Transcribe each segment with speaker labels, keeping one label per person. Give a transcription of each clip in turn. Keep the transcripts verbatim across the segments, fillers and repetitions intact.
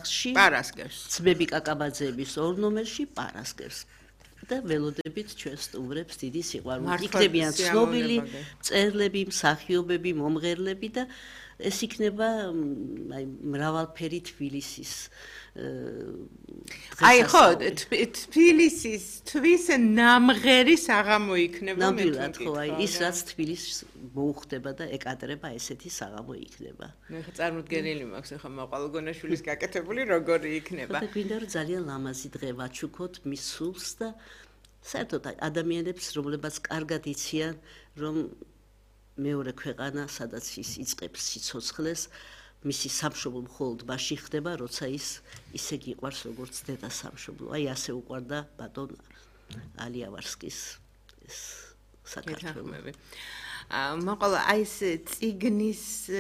Speaker 1: ოჯახში
Speaker 2: პარასკევს.
Speaker 1: ძმები კაკაბაძეების ორ ნომერში პარასკევს. და ველოდებით ჩვენ სტუმრებს დიდი სიყვარულით. იქნებიან ცნობილი მწერლები, მსახიობები, მომღერლები და ეს იქნება აი მრავალფერი თბილისის
Speaker 2: აი ხო თბილისის თვის ნამღერი საღამო იქნება
Speaker 1: ნამდვილად ხო აი ის რაც თბილისს მოუხდება და ეკადრება ესეთი საღამო იქნება.
Speaker 2: მე წარმოდგენილი მაქვს ახლა მაყვალოგონაშვილის გაკეთებული როგორი იქნება.
Speaker 1: და გვინდა რომ ძალიან ლამაზი დღე ვაჩუქოთ მის სულს და საერთოდ ადამიანებს რომლებაც კარგად იციან რომ მეორე ქვეყანა სადაც ის იწყებს სიცოცხლეს მისი სამშობლო მხოლოდ მაშინ ხდება როცა ის ისე გიყვარს როგორც დედა სამშობლო. აი ასე უყვარდა ბატონ ალიავარსკის ეს საქართველო.
Speaker 2: მაყვალა აი ეს წიგნის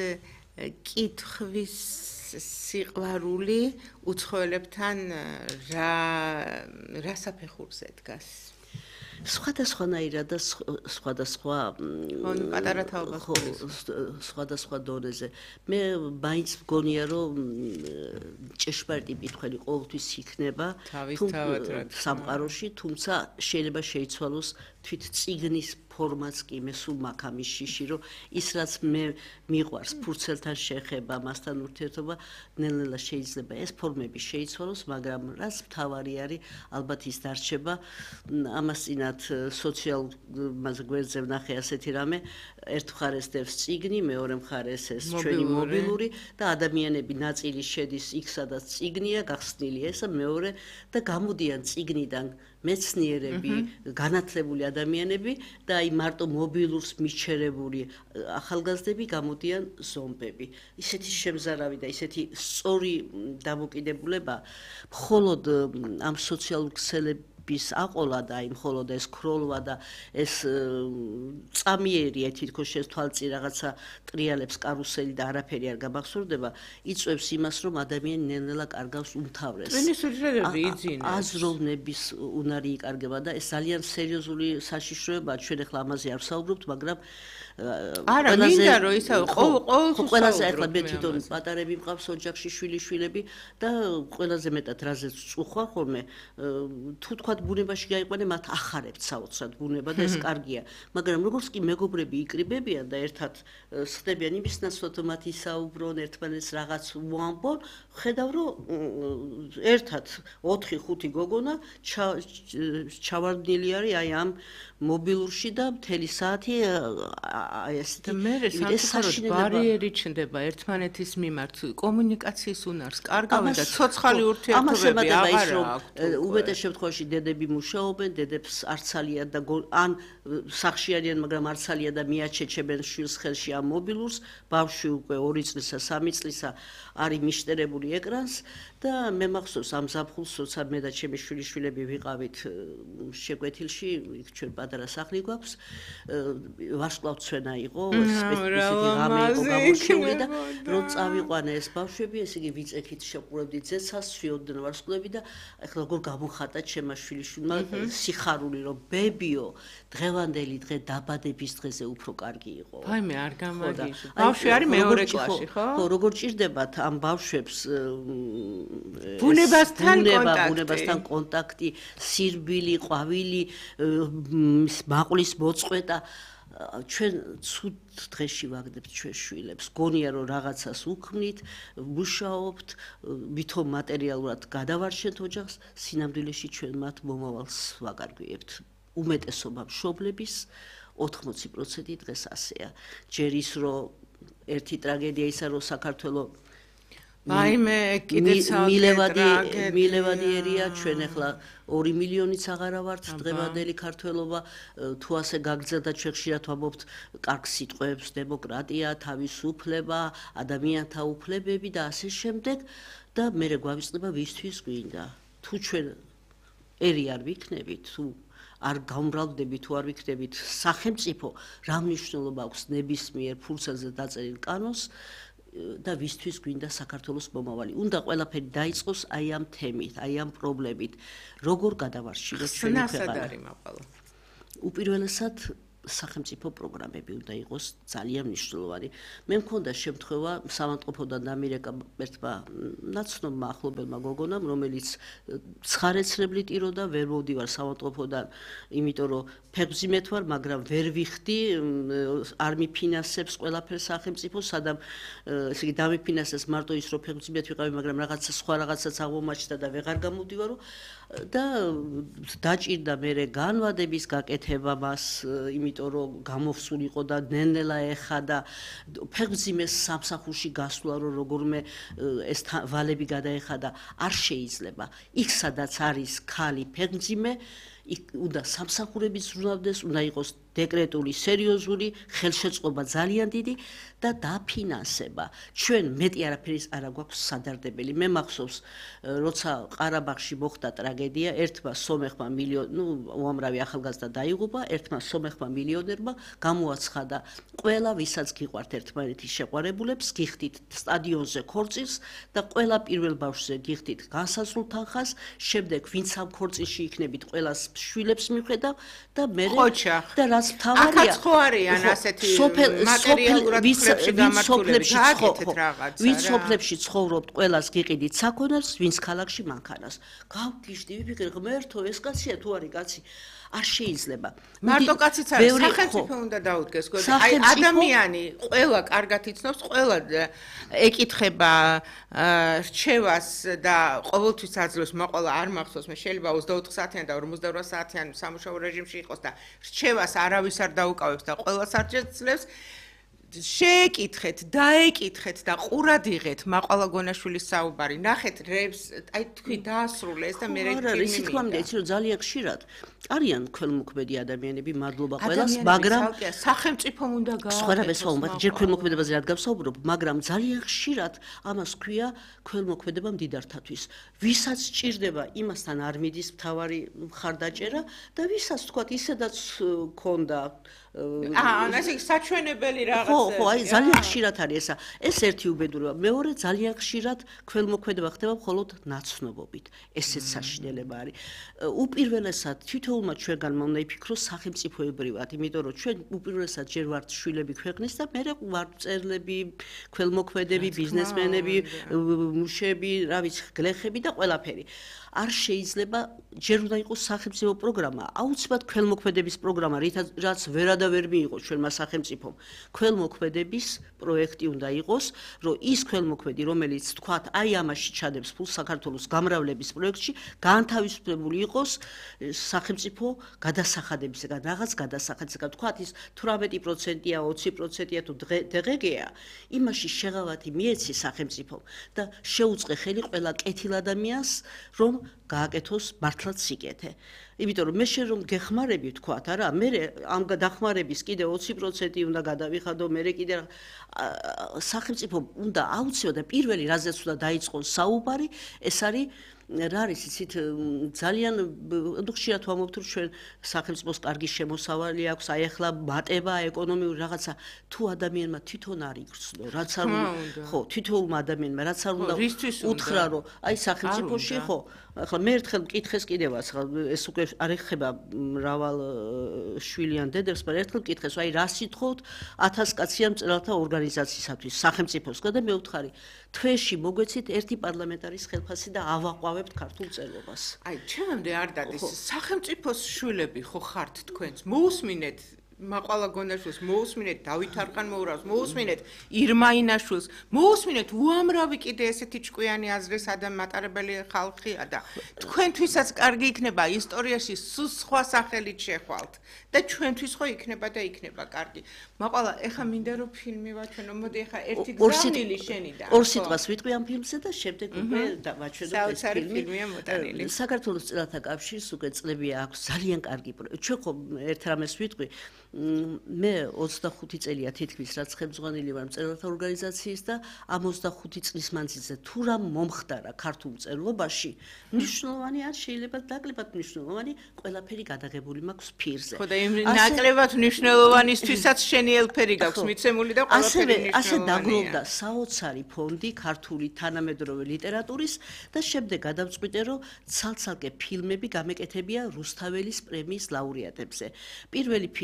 Speaker 2: კითხვის სიყვარული უცხოელებთან რა რა საფეხურზე დგას?
Speaker 1: სხვადასხვანაირად და სხვადასხვა
Speaker 2: პატარა თაობას
Speaker 1: სხვადასხვა დონეზე. მე მაინც მგონია რომ ჭეშმარიტი მკითხველი ყოველთვის იქნება სამყაროში, თუმცა შეიძლება შეიცვალოს თვით წიგნის ფორმაც კი მე სულ მაქვს ამის შიში რომ ის რაც მე მიყვარს ფურცელთან შეხება, მასთან ურთიერთობა ნელ-ნელა შეიძლება ეს ფორმები შეიცვალოს, მაგრამ რაც მთავარი არის ალბათ ის დარჩება ამას წინათ სოციალურ გვერდზე ვნახე ასეთი რამე ერთ მხარეს დევს წიგნი, მეორე მხარეს ეს ჩვენი მობილური და ადამიანები ნაწილი შედის იქ სადაც წიგნია გახსნილი ესა მეორე და გამოდიან წიგნიდან მეცნიერები, განათლებული ადამიანები და აი მარტო მობილურს მიჩერებული ახალგაზრდები გამოდიან ზომბები. ისეთი შემზარავი და ისეთი სწორი დამოკიდებულება მხოლოდ ამ სოციალურ ქსელების აყოლა და აი მხოლოდ ეს ქროლვა და ეს წამიერია თითქოს შეს თვალწინ რაღაცა ტრიალებს კარუსელი და არაფერი არ გამახსოვრდება, იწვევს იმას რომ ადამიანი ნელ-ნელა კარგავს უმთავრეს. აზროვნების უნარი იკარგება და ეს ძალიან სერიოზული საშიშროებაა, ჩვენ ახლა ამაზე არ ვსაუბრობთ, მაგრამ
Speaker 2: არა, მინდა რომ ისა ყოველთვის
Speaker 1: ყველაზე ახლა მე თვითონ პატარები მყავს ოჯახში შვილიშვილები და ყველაზე მეტად რაზეც წუხვა ხოლმე თუ თქვათ ბუნებაში გაიყვანე მათ ახარებთ საოცრად ბუნება და ეს კარგია, მაგრამ როგორც კი მეგობრები იკრიბებიან და ერთად ხდებიან იმის ნაცვლად მათ ისაუბრონ ერთმანეთს რაღაც უამბონ, ხედავ რომ ერთად ოთხი ხუთი გოგონა ჩავარდნილი არის აი ამ მობილურში და მთელი საათი აი ეს
Speaker 2: მე სამწუხაროდ ბარიერი ჩნდება ერთმანეთის მიმართ კომუნიკაციის უნარს კარგავენ და ცოცხალი ურთიერთობები აღარ აქვს.
Speaker 1: უმეტეს შემთხვევაში დედები მუშაობენ, დედებს არცალიან და ან სახში არიან, მაგრამ არცალიან და მიაჩეჩებენ შვილს ხელში ამ მობილურს, ბავშვი უკვე ორი წლისა, სამი წლისა არის მიშტერებული ეკრანს და მე მახსოვს ამ ზაფხულს, როცა მე და ჩემი შვილიშვილები ვიყავით შეკვეთილში, იქ ჩვენ პატარა სახლი გვაქვს, ვარსკვლავთცვენა იყო, ესეთი რამე იყო გამორჩეული და რომ წავიყვანე ეს ბავშვები, ესე იგი ვიწექით შეყურებდით ზეცას, სვიოდნენ ვარსკვლავები და ეხლა როგორ გამոխატა ჩემმა შვილიშვილმა სიხარული რომ ბებიო, დღევანდელი დღე დაბადების დღეზე უფრო კარგი იყო.
Speaker 2: აი მე არ გამაგიჟე. ბავშვი არის მეორე კლასში, ხო?
Speaker 1: ხო, როგორ ჭირდებათ ამ ბავშვებს
Speaker 2: ბუნებასთან
Speaker 1: კონტაქტი, ბუნებასთან კონტაქტი, სირბილი, ყვავილი, მაყulis მოწყვეტა ჩვენ ცუდ დღეში ვაგდებთ ჩვენ შვილებს. გონია რომ რაღაცას უქმნით, მუშაობთ, ვითომ მატერიალურად გადავარჩენთ ოჯახს, სინამდვილეში ჩვენ მათ მომავალს ვაგარგვიებთ. უმეტესობა მშობლების ოთხმოცი პროცენტი დღეს ასეა. ჯერ ის რომ ერთი ტრაგედია ისა რომ საქართველოს
Speaker 2: აი მე კიდეც
Speaker 1: მილევადი მილევადი ერია ჩვენ ახლა ორი მილიონიც აღარა ვართ დღევანდელი ქართველობა თუ ასე გაგრძელდა ჩვენ ხშირად ვამბობთ კარგ სიტყვებს დემოკრატია თავისუფლება ადამიანთა უფლებები და ასე შემდეგ და მე გვავიწყდება ვისთვის გვინდა თუ ჩვენ ერი არ ვიქნებით თუ არ გამრავლდებით თუ არ ვიქნებით სახელმწიფო რა მნიშვნელობა აქვს ნებისმიერ ფურცელზე დაწერილ კანონს და ვისთვის გვინდა საქართველოს მომავალი. უნდა ყველაფერი დაიწყოს აი ამ თემით, აი ამ პრობლემით. როგორ გადავარჩინოთ ჩვენი ქვეყანა? უპირველესად სახელმწიფო პროგრამები უნდა იყოს ძალიან მნიშვნელოვანი. მე მქონდა შემთხვევა სამავთყოფოდან დამირეკა ერთმა ნაცნობმა ახლობელმა გოგონამ, რომელიც ცხარეცრებლით იროდა, ვერ მოვდივარ სამავთყოფოდან, იმიტომ რომ ფეხმძიმედ ვარ, მაგრამ ვერ ვიხდი, არ მიფინანსებს ყველაფერს სახელმწიფო, სადამ ესე იგი დამიფინანსებს მარტო ის რომ ფეხმძიმედ ვიყავი, მაგრამ რაღაცა სხვა რაღაცაც აღმოჩნდა და ვეღარ გამოვდივარო და დაჭირდა მე განვადების გაკეთება მას, იმიტომ რომ გამოვსულიყო და ნელ-ნელა ეხადა ფეხმძიმეს სამსახურში გასვლა, რომ როგორმე ეს ვალები გადაეხადა, არ შეიძლება. იქ სადაც არის ქალი ფეხმძიმე, იქ უნდა სამსახურები ზრუნავდეს, უნდა იყოს დეკრეტული, სერიოზული, ხელშეწყობა ძალიან დიდი და დაფინანსება. ჩვენ მეტი არაფერი არ გვაქვს სადარდებელი. მე მახსოვს, როცა ყარაბაღში მოხდა ტრაგედია, ერთმა სომეხმა მილიონერმა, ნუ უამრავი ახალგაზრდა დაიღუპა, ერთმა სომეხმა მილიონერმა გამოაცხადა, ყველა ვისაც გიყვართ ერთმანეთის შეყვარებულებს, გიხდით სტადიონზე ქორწილს და ყველა პირველ ბავშვზე გიხდით განსაზღვრულ თანხას, შემდეგ ვინც ამ ქორწილში იქნებით, ყველას შვილებს მიხვედავ და მე და რაც მთავარია,
Speaker 2: აქაც ხო არიან ასეთი მატერიალურად ხლებში გამართულები, გააკეთეთ რაღაცა.
Speaker 1: ვინც სოფლებში ცხოვრობთ, ყველას გიყიდით საქონელს, ვინც ქალაქში მანქანას. გავგიჟდი, ვიფიქრე, ღმერთო, ეს კაცია თუ არის კაცი? არ შეიძლება.
Speaker 2: მარტო კაციც არის, სახელმწიფო უნდა დაუდგეს, აი ადამიანი ყველა კარგად იცნობს, ყველა ეკითხება რჩევას და ყოველთვის აძლევს, მოყოლა არ მახსოვს, მე შეიძლება ოცდაოთხ საათიანი და ორმოცდაორ საათიანი სამუშაო რეჟიმში იყოს და რჩევას არავის არ დაუკავებს და ყველას არ შეძლებს. შეეკითხეთ, დაეკითხეთ და ყურად იღეთ მაყვალა გონაშვილის საუბარი. ნახეთ რევს, აი თქვი დაასრულეს და მე
Speaker 1: რა ისე თქვა მე იცი რომ ძალიან ხშირად არიან ქველმოქმედი ადამიანები, მადლობა ყველას, მაგრამ
Speaker 2: სახელმწიფომ უნდა გააკეთოს.
Speaker 1: სხვა რამეს ვამბობ, ჯერ ქველმოქმედებაზე არ გავსაუბრობ, მაგრამ ძალიან ხშირად ამას ქვია ქველმოქმედება მდიდართათვის. ვისაც სჭირდება, იმასთან არ მიდის მთავარი მხარდაჭერა და ვისაც თქვა ისედაც ქონდა
Speaker 2: აა, ასე საჩვენებელი რაღაცა.
Speaker 1: ხო, ხო, აი ძალიან ხშირად არის ესა. ეს ერთი უბედურება. მეორე ძალიან ხშირად ქველმოქმედება ხდება მხოლოდ ნაცნობობით. ესეც საშინელება არის. უპირველესად თითოეულმა ჩვენგანმა უნდა იფიქროს სახელმწიფოებრივად, იმიტომ რომ ჩვენ უპირველესად ჯერ ვართ შვილები ქვეყნის და მერე ვართ მწერლები, ქველმოქმედები, ბიზნესმენები, მუშები, რა ვიცი, გლეხები და ყველაფერი. არ შეიძლება ჯერ უნდა იყოს სახელმწიფო პროგრამა, აუცილებლად ქველმოქმედების პროგრამა, რაც ვერადა ვერ მიიღოს ჩვენმა სახელმწიფომ. ქველმოქმედების პროექტი უნდა იყოს, რომ ის ქველმოქმედი, რომელიც თქვათ, აი ამაში ჩადებს ფულს საქართველოს გამრავლების პროექტში, განთავისუფლებული იყოს სახელმწიფო გადასახადებისგან, რაღაც გადასახადებისგან. თქვათ, ის თვრამეტი პროცენტია, ოცი პროცენტია თუ დღეგეა, იმაში შეღავათი მიეცი სახელმწიფომ და შეუწყე ხელი ყველა კეთილ ადამიანს, რომ გააკეთოს მართლაც სიკეთე. იმიტომ რომ მე შენ რომ გეხმარები თქვათ, არა, მე ამ დახმარების კიდე ოცი პროცენტი უნდა გადავიხადო, მე კიდე სახელმწიფო უნდა აუცილებლად და პირველი რაზეც უნდა დაიწყოს საუბარი, ეს არის რა არის იცით ძალიან ხშირად ვამბობთ რომ ჩვენ სახელმწიფოს კარგი შემოსავალი აქვს, აი ახლა მატება ეკონომიური რაღაცა, თუ ადამიანმა თვითონ არ იგრძნო, რაც არ ხო, თითოეულმა ადამიანმა რაც არ უნდა უთხრა რომ აი სახელმწიფოში ხო, ახლა მე ერთხელ მკითხეს კიდევაც, ეს უკვე არ ეხება მრავალ შვილიან დედებს, მაგრამ ერთხელ მკითხეს, აი რა სიტყვოთ ათას კაციან მწერალთა ორგანიზაციისათვის სახელმწიფოსგან და მე ვთხარი თვეში მოგვეცით ერთი პარლამენტარის ხელფასი და ავაყვავებთ ქართულ წერლობას.
Speaker 2: აი, ჩემამდე არ დადის სახელმწიფოს შვილები ხო ხართ თქვენც? მოусმინეთ მაყვალა გონაშვილს, მოусმინეთ დავით არყანმოურავს, მოусმინეთ ირმა ინაშვილს, მოусმინეთ უამრავი კიდე ესეთი ჭკვიანი აზრის ადამიანმატარებელი ხალხია და თქვენთვისაც კარგი იქნება ისტორიაში სულ სხვა სახელით შეხვალთ და ჩვენთვის ხო იქნება და იქნება კარგი. მაყვალა, ეხა მინდა რომ ფილმი ვაჩვენო, მოდი ეხა ერთი გზავნილი შენიდან.
Speaker 1: ორ სიტყვას ვიტყვი ამ ფილმზე და შემდეგ უკვე დავაჩვენო ეს
Speaker 2: ფილმია მოტანილი.
Speaker 1: საქართველოს მწერალთა კავშირს უკვე წლები აქვს ძალიან კარგი პროექტი. ჩვენ ხო ერთ რამეს ვიტყვი მე ოცდახუთი წელია თითქმის რაც ხელმძღვანელი ვარ მწერალთა ორგანიზაციის და ამ ოცდახუთი წლის მანძილზე თუ რა მომხდარა ქართულ მწერლობაში, მნიშვნელოვანი არ შეიძლება ნაკლებად მნიშვნელოვანი, ყველაფერი გადაღებული მაქვს ფირზე.
Speaker 2: ხო და იმ ნაკლებად მნიშვნელოვანისთვისაც შენი ელფერი გაქვს მიცემული და ყველაფერი მნიშვნელოვანია.
Speaker 1: ასე დაგროვდა საოცარი ფონდი ქართული თანამედროვე ლიტერატურის და შემდეგ გადავწყვიტე რომ ცალ-ცალკე ფილმები გამეკეთებია რუსთაველის პრემიის ლაურეატებზე. პირველი ფილმი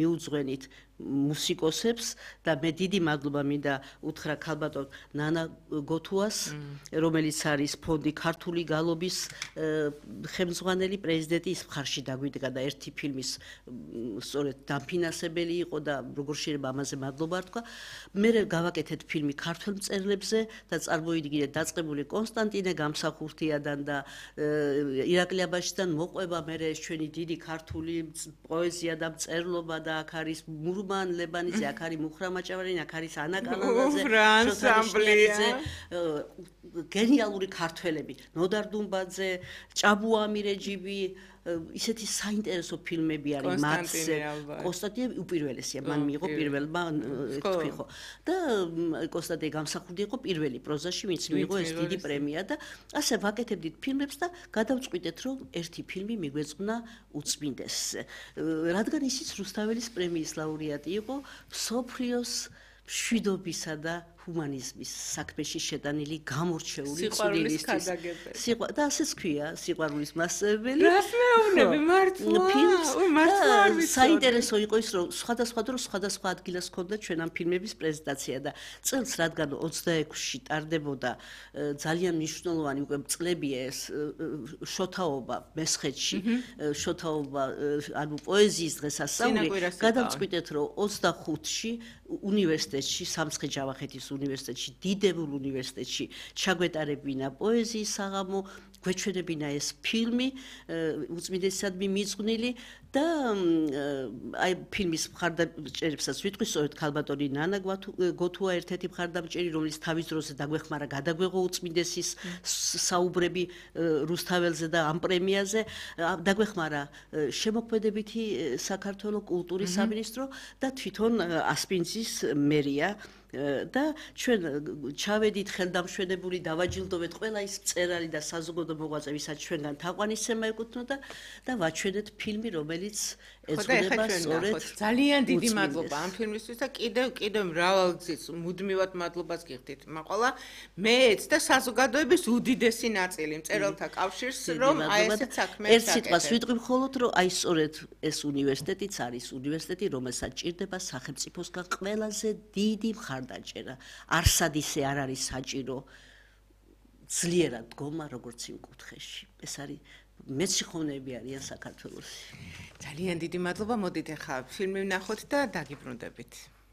Speaker 1: მიუძღვენით მუსიკოსებს და მე დიდი მადლობა მინდა უთხრა ქალბატონ ნანა გოთუას, რომელიც არის ფონდი ქართული გალობის ხელმძღვანელი პრეზიდენტი, ის მხარში დაგვიდგა და ერთი ფილმის სწორედ დამფინანსებელი იყო და როგორ შეიძლება ამაზე მადლობა თქვა. მე გავაკეთეთ ფილმი ქართველ მწერლებზე და წარმოიდგინეთ დაწყებული კონსტანტინე გამსახურთიადან და ირაკლი აბაშიდან მოყვება მე ჩვენი დიდი ქართული პოეზია და მწერლობა და აქ არის მურმან ლებანიძე, აქ არის მუხრა მაჭავარიანი, აქ არის ანა კალანდაძე,
Speaker 2: ანსამბლია,
Speaker 1: გენიალური ქართველები, ნოდარ დუმბაძე, ჭაბუ ამირეჯიბი, ისეთი საინტერესო ფილმები არის მათზე. კონსტანტინე უპირველესია, მან მიიღო პირველმა თქვი ხო. და კონსტანტინე გამსახურდი იყო პირველი პროზაში, ვინც მიიღო ეს დიდი პრემია და ასე ვაკეთებდით ფილმებს და გადავწყვიტეთ, რომ ერთი ფილმი მიგვეწყნა უწმინდესზე. რადგან ისიც რუსთაველის პრემიის ლაურეატი იყო მსოფლიოს მშვიდობისა და ჰუმანიზმის საქმეში შეტანილი გამორჩეული წვლილისთვის. სიყვარულის და ასეც ქვია, სიყვარულის მასწავლებელი.
Speaker 2: რას მეუბნები მართლა? მართლა არ ვიცი.
Speaker 1: საინტერესო იყო ის, რომ სხვადასხვა დროს სხვადასხვა ადგილას ჰქონდა ჩვენ ამ ფილმების პრეზენტაცია და წელს რადგან ოცდაექვსში ტარდებოდა ძალიან მნიშვნელოვანი უკვე წლებია ეს შოთაობა მესხეთში, შოთაობა ანუ პოეზიის დღესასწაული, გადავწყვიტეთ, რომ ოცდახუთში უნივერსიტეტში, სამცხე-ჯავახეთის უნივერსიტეტში, დიდებულ უნივერსიტეტში ჩაგვეტარებინა პოეზიის საღამო, გვეჩვენებინა ეს ფილმი, უწმინდესადმი მიძღვნილი და აი ფილმის მხარდამჭერებსაც ვიტყვი, სწორედ ქალბატონი ნანა გოთუა ერთ-ერთი მხარდამჭერი, რომელიც თავის დროზე დაგვეხმარა, გადაგვეღო უწმინდესის საუბრები რუსთაველზე და ამ პრემიაზე, დაგვეხმარა შემოქმედებითი საქართველოს კულტურის სამინისტრო და თვითონ ასპინძის მერია და ჩვენ ჩავედით ხელდამშვენებული დავაჯილდოვეთ ყველა ის მწერალი და საზოგადო მოღვაწე, ვისაც ჩვენგან თაყვანისცემა ეკუთვნოდა და ვაჩვენეთ ფილმი, რომელიც ეძღვნება სწორედ
Speaker 2: ძალიან დიდი მადლობა ამ ფილმისთვის და კიდევ კიდევ მრავალგზის მუდმივად მადლობას გიხდით მაყვალა მეც და საზოგადოების უდიდესი ნაწილი მწერალთა კავშირს რომ აი ესეთ საქმეს
Speaker 1: ერთ სიტყვას ვიტყვი მხოლოდ რომ აი სწორედ ეს უნივერსიტეტიც არის უნივერსიტეტი რომელსაც ჭირდება სახელმწიფოსგან ყველაზე დიდი მხარდაჭერა არსად ისე არ არის საჭირო ძლიერად დგომა როგორც იმ კუთხეში ეს არის მეციხოვნეები არიან საქართველოში.
Speaker 2: ძალიან დიდი მადლობა. მოდით ახლა ფილმი ვნახოთ და დაგიბრუნდებით.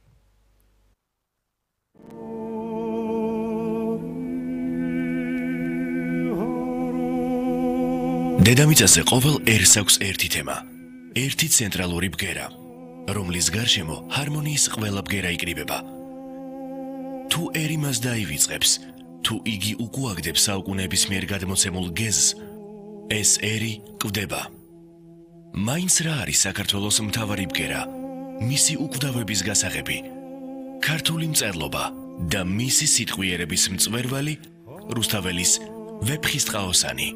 Speaker 3: დედამიწაზე ყოველ ერს აქვს ერთი თემა, ერთი ცენტრალური ბგერა, რომლის გარშემო ჰარმონიის ყველა ბგერა იკრიბება. თუ ერი მას დაივიწყებს, თუ იგი უკუაგდებს საუკუნეების მიერ გადმოცემულ გეზს, ეს ერი კვდება. მაინც რა არის საქართველოს მთავარი ბგერა, მისი უკვდავების გასაღები, ქართული მწერლობა და მისი სიტყვიერების მწვერვალი რუსთაველის ვეფხისტყაოსანი.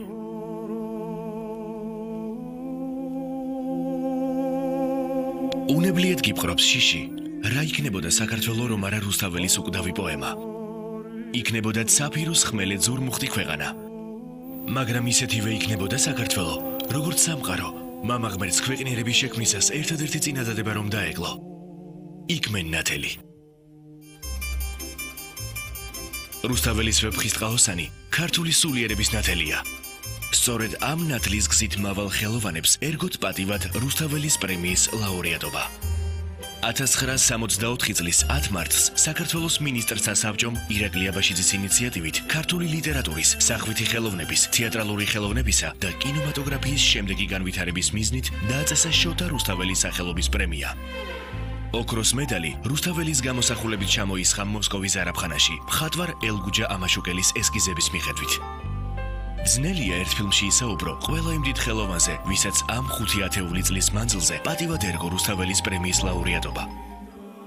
Speaker 3: უნებლიეთ გიპყრობს შიში, რა იქნებოდა საქართველო რომ არა რუსთაველის უკვდავი პოემა. იქნებოდა საფიროს ხმელე ძურმუხტი ქვეყანა. მაგრამ ისეთივე იქნებოდა საქართველო, როგორც სამყარო, მამა ღმერთს ქვეყნიერების შექმნისას ერთადერთი წინადადება რომ დაეკლო. იქმენ ნათელი. რუსთაველის ვეფხისტყაოსანი ქართული სულიერების ნათელია. სწორედ ამ ნათლის გზით მავალ ხელოვანებს ერგოთ პატივად რუსთაველის პრემიის ლაურეატობა. ათას ცხრაას სამოცდაოთხი წლის ათ მარტს საქართველოს მინისტრთა საბჭომ ირაკლი აბაშიძის ინიციატივით ქართული ლიტერატურის, სახვითი ხელოვნების, თეატრალური ხელოვნებისა და კინემატოგრაფიის შემდეგი განვითარების მიზნით დააწესა შოთა რუსთაველის სახელობის პრემია. ოქროს მედალი რუსთაველის გამოსახულებით ჩამოისხა მოსკოვის ზარაფხანაში მხატვარ ელგუჯა ამაშუკელის ესკიზების მიხედვით. ძნელია ერთ ფილმში ისაუბრო ყველა იმ დიდ ხელოვანზე, ვისაც ამ ხუთი ათეული წლის მანძილზე პატივად ერგო რუსთაველის პრემიის ლაურეატობა.